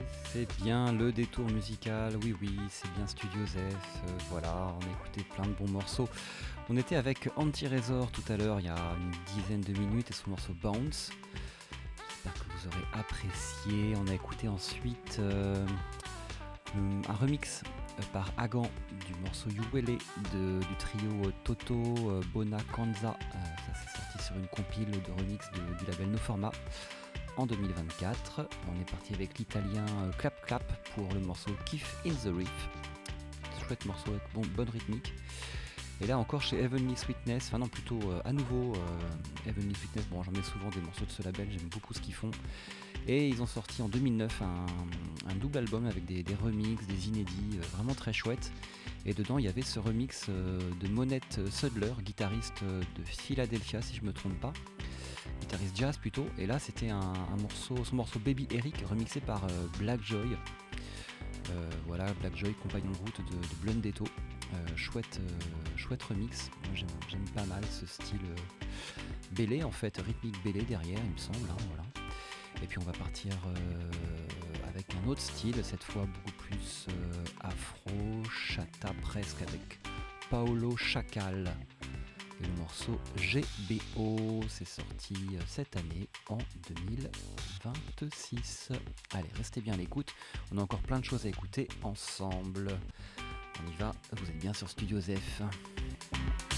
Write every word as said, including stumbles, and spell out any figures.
C'est bien le détour musical, oui oui, c'est bien Studio Zef, euh, voilà, on a écouté plein de bons morceaux. On était avec Anti-Resort tout à l'heure, il y a une dizaine de minutes, et son morceau Bounce. J'espère que vous aurez apprécié. On a écouté ensuite euh, un remix par Agan du morceau Uwele de, du trio Toto euh, Bona Kanza. Euh, ça s'est sorti sur une compile de remix de, du label No Format en deux mille vingt-quatre. On est parti avec l'italien euh, Clap Clap pour le morceau Kiff in the Reef. Chouette morceau avec bon, bonne rythmique. Et là encore chez Heavenly Sweetness, enfin non plutôt euh, à nouveau euh, Heavenly Sweetness, bon j'en mets souvent des morceaux de ce label, j'aime beaucoup ce qu'ils font. Et ils ont sorti en deux mille neuf un, un double album avec des, des remixes, des inédits, euh, vraiment très chouettes. Et dedans il y avait ce remix euh, de Monette Sudler, guitariste de Philadelphia si je me trompe pas. Guitariste jazz plutôt, et là c'était un, un morceau, son morceau Baby Eric remixé par euh, Black Joy. Euh, voilà, Black Joy, compagnon de route de, de Blundetto. Euh, chouette, euh, chouette remix. Moi j'aime, j'aime pas mal ce style euh, bélé en fait, rythmique bélé derrière, il me semble. Hein, voilà. Et puis on va partir euh, avec un autre style, cette fois beaucoup plus euh, afro, chata presque, avec Paolo Chacal. Et le morceau G B O, c'est sorti cette année en deux mille vingt-six. Allez, restez bien à l'écoute, on a encore plein de choses à écouter ensemble. On y va, vous êtes bien sur Studio Zef.